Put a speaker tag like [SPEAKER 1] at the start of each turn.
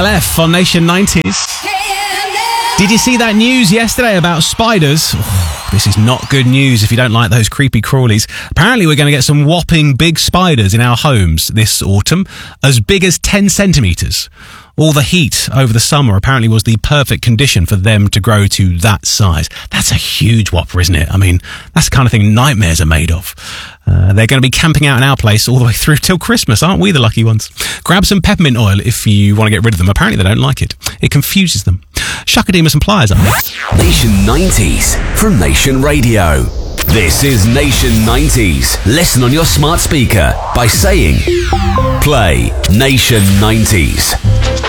[SPEAKER 1] LF on Nation 90s. Did you see that news yesterday about spiders? Oh, this is not good news if you don't like those creepy crawlies. Apparently we're going to get some whopping big spiders in our homes this autumn, as big as 10 centimetres. All the heat over the summer apparently was the perfect condition for them to grow to that size. That's a huge whopper, isn't it? I mean, that's the kind of thing nightmares are made of. They're going to be camping out in our place all the way through till Christmas, aren't we the lucky ones? Grab some peppermint oil if you want to get rid of them. Apparently they don't like it. It confuses them. Shuckademus and Pliers up next.
[SPEAKER 2] Nation 90s from Nation Radio. This is Nation 90s. Listen on your smart speaker by saying, play Nation 90s.